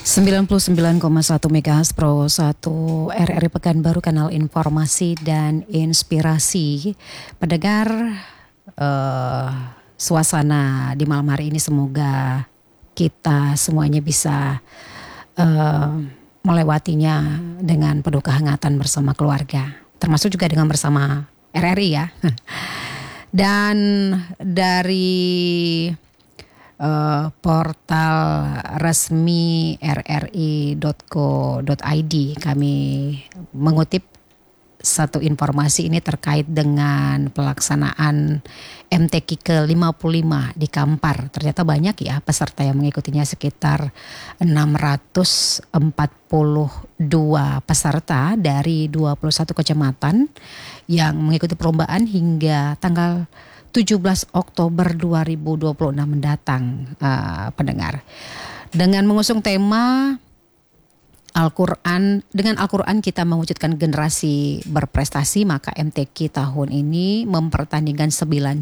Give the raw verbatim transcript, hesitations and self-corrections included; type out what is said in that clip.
sembilan puluh sembilan koma satu MHz Pro satu R R I Pekanbaru, kanal informasi dan inspirasi. Pendengar, uh, suasana di malam hari ini semoga kita semuanya bisa uh, melewatinya dengan penuh kehangatan bersama keluarga, termasuk juga dengan bersama R R I ya. Dan dari Uh, portal resmi r r i dot co dot i d kami mengutip satu informasi ini terkait dengan pelaksanaan M T Q ke lima puluh lima di Kampar. Ternyata banyak ya peserta yang mengikutinya, sekitar enam ratus empat puluh dua peserta dari dua puluh satu kecamatan yang mengikuti perlombaan hingga tanggal tujuh belas Oktober dua ribu dua puluh enam mendatang, uh, pendengar. Dengan mengusung tema Al-Quran, dengan Al-Quran kita mewujudkan generasi berprestasi, maka M T Q tahun ini mempertandingkan sembilan